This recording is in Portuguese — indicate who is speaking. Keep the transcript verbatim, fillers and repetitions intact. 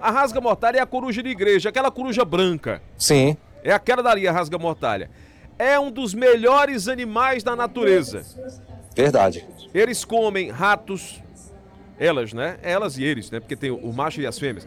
Speaker 1: A rasga-mortalha é a coruja de igreja, aquela coruja branca.
Speaker 2: Sim.
Speaker 1: É aquela dali, a rasga-mortalha. É um dos melhores animais da natureza.
Speaker 2: Verdade.
Speaker 1: Eles comem ratos, elas, né? Elas e eles, né? Porque tem o macho e as fêmeas.